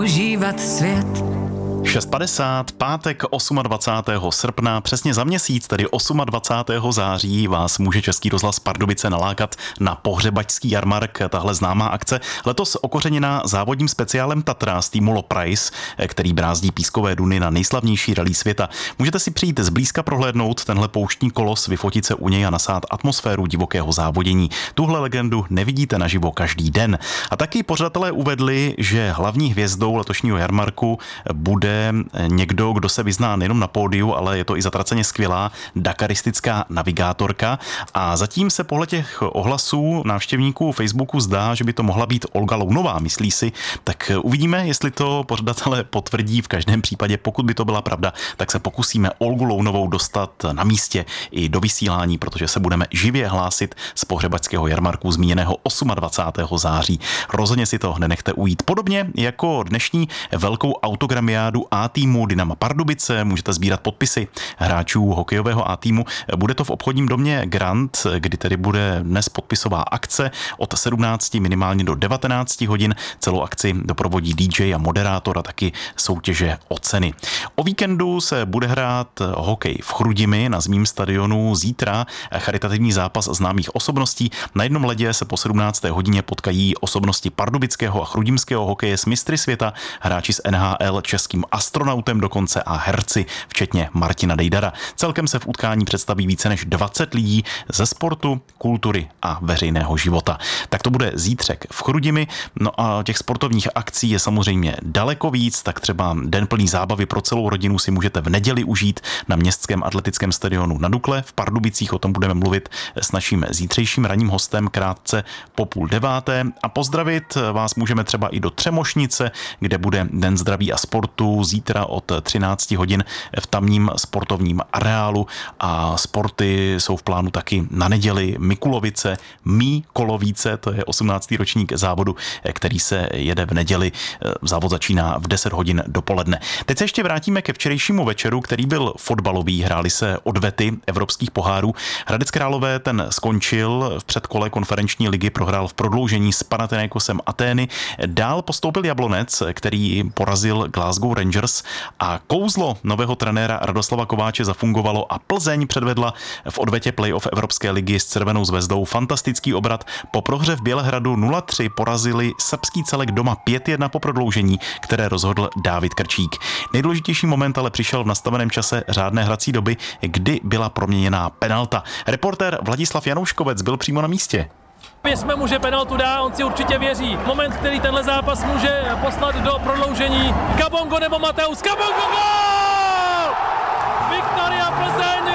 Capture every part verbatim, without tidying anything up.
Užívat svět. šest padesát, pátek dvacátého osmého srpna, přesně za měsíc, tedy dvacátého osmého září, vás může Český rozhlas Pardubice nalákat na pohřebačský jarmark. Tahle známá akce letos okořeněná závodním speciálem Tatra z týmu Loprice, který brázdí pískové duny na nejslavnější rally světa. Můžete si přijít zblízka prohlédnout tenhle pouštní kolos, vyfotit se u něj a nasát atmosféru divokého závodění. Tuhle legendu nevidíte naživo každý den. A taky pořadatelé uvedli, že hlavní hvězdou letošního jarmarku bude někdo, kdo se vyzná nejenom na pódiu, ale je to i zatraceně skvělá dakaristická navigátorka. A zatím se podle těch ohlasů návštěvníků Facebooku zdá, že by to mohla být Olga Lounová, myslí si. Tak uvidíme, jestli to pořadatelé potvrdí. V každém případě, pokud by to byla pravda, tak se pokusíme Olgu Lounovou dostat na místě i do vysílání, protože se budeme živě hlásit z pohřebačského jarmarku zmíněného dvacátého osmého září. Rozhodně si to nenechte ujít. Podobně jako dnešní velkou autogramiádu A týmu Dynama Pardubice můžete sbírat podpisy hráčů hokejového A týmu. Bude to v obchodním domě Grand, kdy tedy bude dnes podpisová akce od sedmnácti minimálně do devatenácti hodin. Celou akci doprovodí D J a moderátor a taky soutěže o ceny. O víkendu se bude hrát hokej v Chrudimi na zmím stadionu. Zítra charitativní zápas známých osobností. Na jednom ledě se po sedmnácté hodině potkají osobnosti pardubického a chrudimského hokeje s mistry světa, hráči z N H L, českým astronautem dokonce a herci, včetně Martina Dejdara. Celkem se v utkání představí více než dvacet lidí ze sportu, kultury a veřejného života. Tak to bude zítřek v Chrudimi. No a těch sportovních akcí je samozřejmě daleko víc, tak třeba den plný zábavy pro celou rodinu si můžete v neděli užít na městském atletickém stadionu na Dukle. V Pardubicích o tom budeme mluvit s naším zítřejším ranním hostem krátce po půl deváté. A pozdravit vás můžeme třeba i do Třemošnice, kde bude Den zdraví a sportu zítra od třinácti hodin v tamním sportovním areálu a sporty jsou v plánu taky na neděli Mikulovice, Mí Kolovíce, to je osmnáctý ročník závodu, který se jede v neděli. Závod začíná v deset hodin dopoledne. Teď se ještě vrátíme ke včerejšímu večeru, který byl fotbalový. Hráli se odvety evropských pohárů. Hradec Králové ten skončil v předkole konferenční ligy, prohrál v prodloužení s Panathinaikosem Atény. Dál postoupil Jablonec, který porazil Glasgow Rangers a kouzlo nového trenéra Radoslava Kováče zafungovalo a Plzeň předvedla v odvetě playoff Evropské ligy s Červenou zvezdou fantastický obrat. Po prohře v Bělehradu nula tři porazili srbský celek doma pět jedna po prodloužení, které rozhodl Dávid Krčík. Nejdůležitější moment ale přišel v nastaveném čase řádné hrací doby, kdy byla proměněná penalta. Reportér Vladislav Janouškovec byl přímo na místě. Věřme mu, že penaltu dá, on si určitě věří. Moment, který tenhle zápas může poslat do prodloužení. Kabongo nebo Mateus, Kabongo, gól! Viktoria Plzeň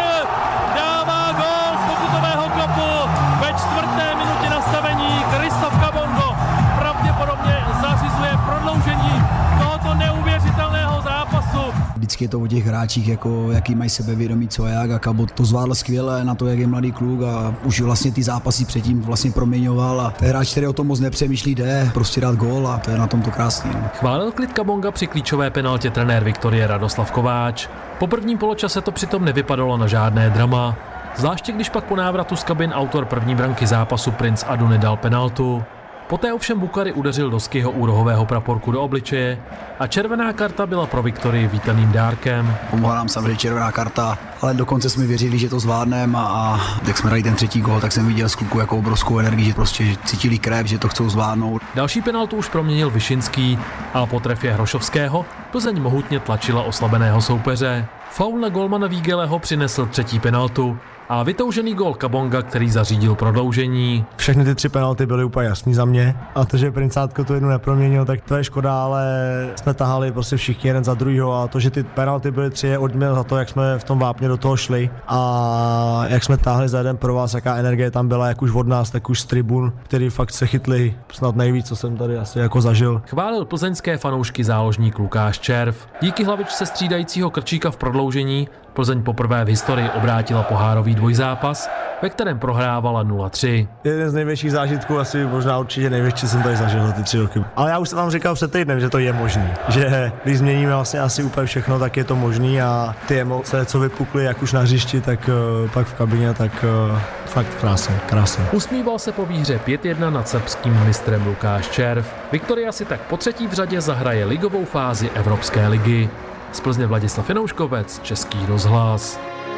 dává gól z pokutového kopu ve čtvrté minutě nastavení. Kristof Kabongo pravděpodobně zařizuje prodloužení tohoto neuvěřitelného zápasu. Vždycky je to o těch hráčích, jako jaký mají sebevědomí, co a jak, a Kabo to zvládl skvěle na to, jak je mladý kluk a už vlastně ty zápasy předtím vlastně proměňoval a ten hráč, který o tom moc nepřemýšlí, jde prostě dát gól a to je na tom to krásný. No. Chválil klid Kabonga při klíčové penaltě trenér Viktorie Radoslav Kováč. Po prvním poločase to přitom nevypadalo na žádné drama, zvláště když pak po návratu z kabin autor první branky zápasu Princ Adu nedal penaltu. Poté ovšem Bukary udeřil do Skyho úrohového praporku do obličeje a červená karta byla pro Viktorii vítaným dárkem. Pomohla nám samozřejmě červená karta, ale dokonce jsme věřili, že to zvládneme a, a jak jsme dali ten třetí gól, tak jsem viděl z kluku jako obrovskou energii, že prostě cítili krev, že to chcou zvládnout. Další penaltu už proměnil Vyšinský a po trefě Hrošovského Plzeň mohutně tlačila oslabeného soupeře. Faul na golmana Vígeleho přinesl třetí penaltu a vytoužený gól Kabonga, který zařídil prodloužení. Všechny ty tři penalty byly úplně jasný za mě a to, že Princátko tu jednu neproměnil, tak to je škoda, ale jsme tahali prostě všichni jeden za druhýho a to, že ty penalty byly tři, je odměna za to, jak jsme v tom vápně do toho šli a jak jsme táhli za jeden pro vás, jaká energie tam byla, jak už od nás, tak už z tribun, který fakt se chytli snad nejvíc, co jsem tady asi jako zažil. Chválil plzeňské fanoušky záložník Lukáš Červ. Díky hlavičce střídajícího Krčíka v prodloužení Plzeň poprvé v historii obrátila pohárový dvojzápas, ve kterém prohrávala nula tři. Jeden z největších zážitků, asi možná určitě největší, jsem tady zažil za ty tři roky. Ale já už jsem vám říkal před týdnem, že to je možný. Že když změníme vlastně asi úplně všechno, tak je to možný a ty emoce, co vypukly, jak už na hřišti, tak uh, pak v kabině, tak uh, fakt krásně, krásně. Usmíval se po výhře pět jedna nad srbským mistrem Lukáš Červ. Viktoria si tak po třetí v řadě zahraje ligovou fázi Evropské ligy. Z Plzně Vladislav Janouškovec, Český rozhlas.